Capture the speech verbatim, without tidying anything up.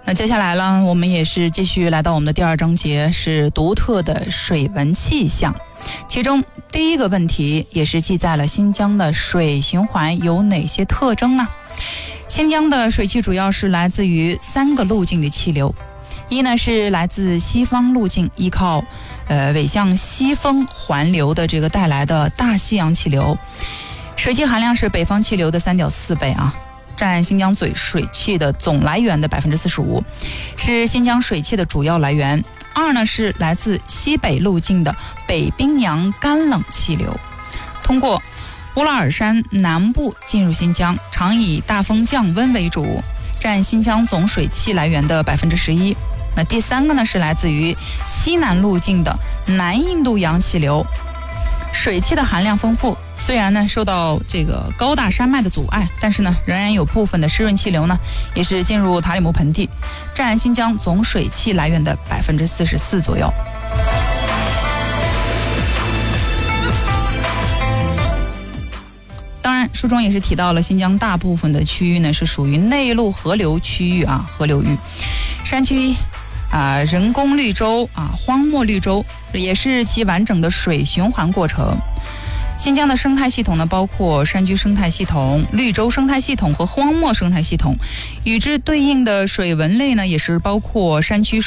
那接下来呢，我们也是继续来到我们的第二章节，是独特的水文气象。其中第一个问题也是记载了新疆的水循环有哪些特征呢？新疆的水汽主要是来自于三个路径的气流，一呢是来自西方路径，依靠呃尾向西风环流的这个带来的大西洋气流，水汽含量是北方气流的 三点四 倍啊，占新疆水水汽的总来源的 百分之四十五， 是新疆水汽的主要来源。二呢是来自西北路径的北冰洋干冷气流，通过乌拉尔山南部进入新疆，常以大风降温为主，占新疆总水汽来源的 百分之十一。 那第三个呢是来自于西南路径的南印度洋气流，水汽的含量丰富，虽然呢受到这个高大山脉的阻碍，但是呢仍然有部分的湿润气流呢也是进入塔里木盆地，占新疆总水汽来源的 百分之四十四 左右。当然书中也是提到了新疆大部分的区域呢是属于内陆河流区域啊，河流域山区啊，人工绿洲啊，荒漠绿洲也是其完整的水循环过程。新疆的生态系统呢，包括山区生态系统、绿洲生态系统和荒漠生态系统，与之对应的水文类呢，也是包括山区